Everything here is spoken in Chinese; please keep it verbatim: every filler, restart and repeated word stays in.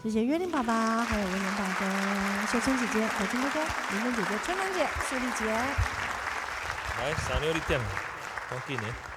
谢谢约定爸爸，还有文文爸跟秀春姐姐、海清哥哥、林珍姐姐、春兰姐、秀丽姐。 来，三六你点，赶紧的。